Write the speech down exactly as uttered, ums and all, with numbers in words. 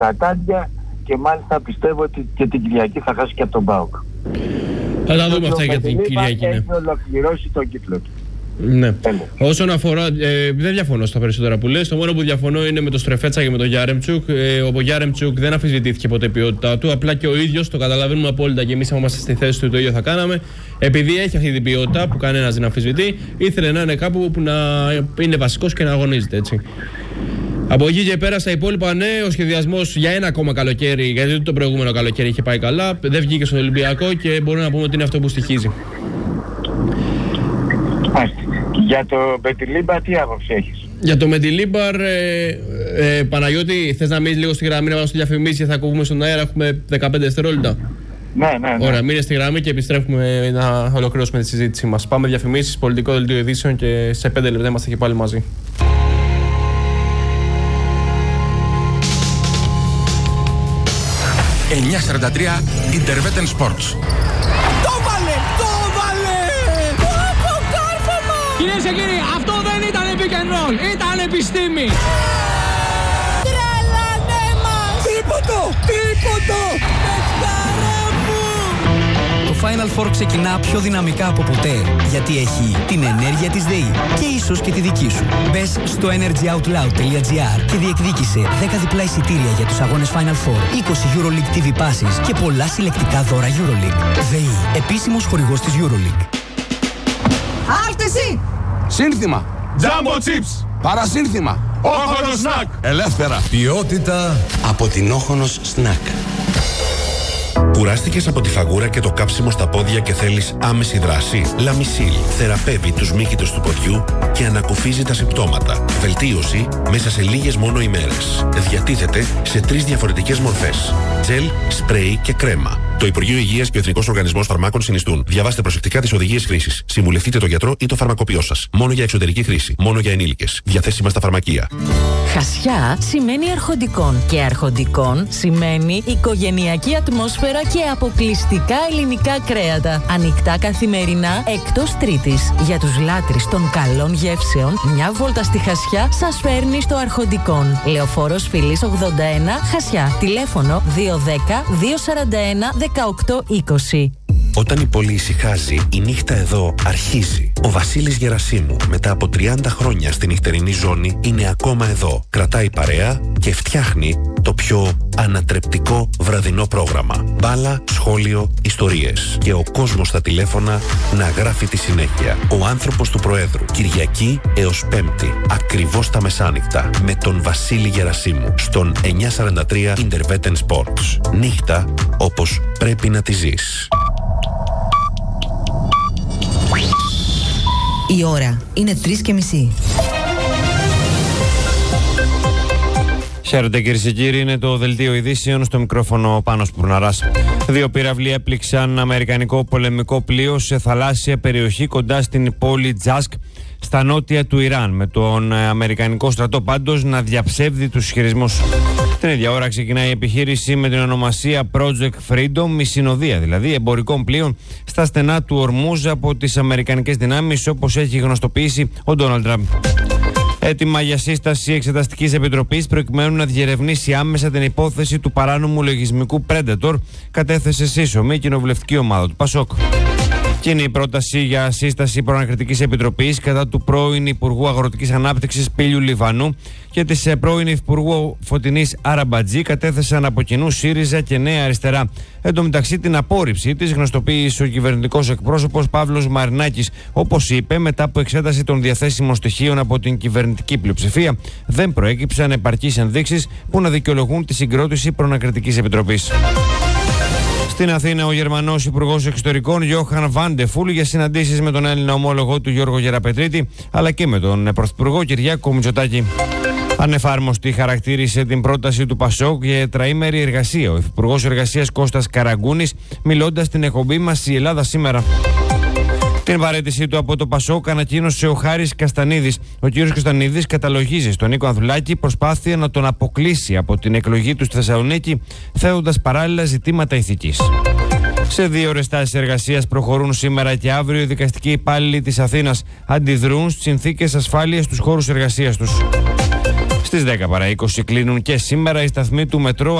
κατάντια και μάλιστα πιστεύω ότι και την Κυριακή θα χάσει και από τον ΠΑΟΚ. Θα τα δούμε αυτά για την Κυριακή. Έχει ολοκληρώσει τον κύκλο του. Ναι. Όσον αφορά. Ε, δεν διαφωνώ στα περισσότερα που λες. Το μόνο που διαφωνώ είναι με τον Στρεφέτσα και με τον Γιάρεμτσουκ. Ε, ο Γιάρεμτσουκ δεν αμφισβητήθηκε ποτέ η ποιότητά του. Απλά και ο ίδιος το καταλαβαίνουμε απόλυτα και εμείς, αν είμαστε στη θέση του, το ίδιο θα κάναμε. Επειδή έχει αυτή την ποιότητα που κανένας δεν αμφισβητεί, ήθελε να είναι κάπου που να είναι βασικός και να αγωνίζεται, έτσι. Από εκεί και πέρα στα υπόλοιπα, ναι, ο σχεδιασμός για ένα ακόμα καλοκαίρι, γιατί το προηγούμενο καλοκαίρι είχε πάει καλά, δεν βγήκε στον Ολυμπιακό και μπορούμε να πούμε ότι είναι αυτό που στοιχίζει. Για το Μεντιλίμπαρ τι άποψη έχεις? Για το Μεντιλίμπαρ, ε, ε, Παναγιώτη, θες να μείνεις λίγο στη γραμμή, να πάμε στη διαφημίση και θα ακούμε στον αέρα, έχουμε δεκαπέντε δευτερόλεπτα. Ναι, ναι, ναι. Ωραία, μείνε στη γραμμή και επιστρέφουμε να ολοκληρώσουμε τη συζήτησή μας. Πάμε διαφημίσεις, πολιτικό δελτίο ειδήσεων και σε πέντε λεπτά είμαστε και πάλι μαζί. εννιά σαράντα τρία Interveten Sports. Το βάλε! Το βάλε! Πω κάρφωμα! Κυρίες και κύριοι, αυτό δεν ήταν pick and roll, ήταν επιστήμη! Τρελανέ μας! Τίποτο! Τίποτο! Πεκτάρα μου! Το Final Four ξεκινά πιο δυναμικά από ποτέ, γιατί έχει την ενέργεια της ΔΕΗ και ίσως και τη δική σου. Μπες στο energyoutloud τελεία gr και διεκδίκησε δέκα διπλά εισιτήρια για τους αγώνες Final Four, είκοσι EuroLeague τι βι Passes και πολλά συλλεκτικά δώρα EuroLeague. ΔΕΗ, επίσημος χορηγός της EuroLeague. Άλτεση! Σύνθημα! Jumbo Chips! Παρασύνθημα! Όχονος Snack! Ελεύθερα! Ποιότητα από την Όχονος Snack. Κουράστηκες από τη φαγούρα και το κάψιμο στα πόδια και θέλεις άμεση δράση? Λαμισίλ θεραπεύει τους μύκητους του ποδιού και ανακουφίζει τα συμπτώματα. Βελτίωση μέσα σε λίγες μόνο ημέρες. Διατίθεται σε τρεις διαφορετικές μορφές: τζελ, σπρέι και κρέμα. Το Υπουργείο Υγείας και ο Εθνικός Οργανισμός Φαρμάκων συνιστούν. Διαβάστε προσεκτικά τις οδηγίες χρήσης. Συμβουλευτείτε τον γιατρό ή το φαρμακοποιό σας. Μόνο για εξωτερική χρήση. Μόνο για ενήλικες. Διαθέσιμα στα φαρμακεία. Χασιά σημαίνει αρχοντικών και αρχοντικών σημαίνει οικογενειακή ατμόσφαιρα και αποκλειστικά ελληνικά κρέατα. Ανοιχτά καθημερινά εκτός Τρίτης. Για τους λάτρεις των καλών γεύσεων, μια βόλτα στη Χασιά σας φέρνει στο Αρχοντικών. Λεωφόρος Φυλής ογδόντα ένα, Χασιά. Τηλέφωνο δύο δέκα δύο σαράντα ένα δεκαοκτώ είκοσι. Όταν η πόλη ησυχάζει, η νύχτα εδώ αρχίζει. Ο Βασίλης Γερασίμου, μετά από τριάντα χρόνια στη νυχτερινή ζώνη, είναι ακόμα εδώ. Κρατάει παρέα και φτιάχνει το πιο ανατρεπτικό βραδινό πρόγραμμα. Μπάλα, σχόλιο, ιστορίες. Και ο κόσμος στα τηλέφωνα να γράφει τη συνέχεια. Ο άνθρωπος του Προέδρου. Κυριακή έως Πέμπτη. Ακριβώς τα μεσάνυχτα. Με τον Βασίλη Γερασίμου. Στον εννιά σαράντα τρία Interveten Sports. Νύχτα όπως πρέπει να τη ζεις. Η ώρα είναι τρεις και μισή. Χαίρετε κυρίες και κύριοι, είναι το δελτίο ειδήσεων, στο μικρόφωνο ο Πάνος Πουρναράς. Δύο πυραυλοί έπληξαν αμερικανικό πολεμικό πλοίο σε θαλάσσια περιοχή κοντά στην πόλη Τζάσκ στα νότια του Ιράν, με τον αμερικανικό στρατό πάντως να διαψεύδει τους ισχυρισμούς. Την ίδια ώρα ξεκινάει η επιχείρηση με την ονομασία Project Freedom, η συνοδεία δηλαδή εμπορικών πλοίων στα στενά του Ορμούζ από τις αμερικανικές δυνάμεις, όπως έχει γνωστοποιήσει ο Ντόναλντ Τραμπ. Έτοιμα για σύσταση εξεταστικής επιτροπής προκειμένου να διερευνήσει άμεσα την υπόθεση του παράνομου λογισμικού Predator, κατέθεσε σύσσωμη η κοινοβουλευτική ομάδα του ΠΑΣΟΚ. Και είναι η πρόταση για σύσταση προανακριτικής επιτροπής κατά του πρώην Υπουργού Αγροτικής Ανάπτυξης Πήλιου Λιβανού και της πρώην Υπουργού Φωτεινής Αραμπατζή, κατέθεσαν από κοινού ΣΥΡΙΖΑ και Νέα Αριστερά. Εν τω μεταξύ, την απόρριψή της γνωστοποίησε ο κυβερνητικός εκπρόσωπος Παύλος Μαρινάκης. Όπως είπε, μετά από εξέταση των διαθέσιμων στοιχείων από την κυβερνητική πλειοψηφία, δεν προέκυψαν επαρκείς ενδείξεις που να δικαιολογούν τη συγκρότηση προανακριτικής επιτροπής. Στην Αθήνα, ο Γερμανός Υπουργός Εξωτερικών Γιώχαν Βάντεφουλ για συναντήσεις με τον Έλληνα ομόλογο του Γιώργο Γεραπετρίτη, αλλά και με τον Πρωθυπουργό Κυριάκο Μητσοτάκη. Ανεφάρμοστη χαρακτήρισε την πρόταση του ΠΑΣΟΚ για τετραήμερη εργασία ο Υφυπουργός Εργασίας Κώστας Καραγκούνης, μιλώντας στην εκπομπή μας η Ελλάδα σήμερα. Την παραίτησή του από το ΠΑΣΟΚ ανακοίνωσε ο Χάρης Καστανίδης. Ο κ. Καστανίδης καταλογίζει στον Νίκο Ανδρουλάκη προσπάθεια να τον αποκλείσει από την εκλογή του στη Θεσσαλονίκη, θέτοντας παράλληλα ζητήματα ηθικής. Σε δύο ώρες τάσεις εργασίας προχωρούν σήμερα και αύριο οι δικαστικοί υπάλληλοι της Αθήνας. Αντιδρούν στις συνθήκες ασφάλειας στους χώρους εργασίας τους. Στις δέκα παρά είκοσι κλείνουν και σήμερα οι σταθμοί του μετρό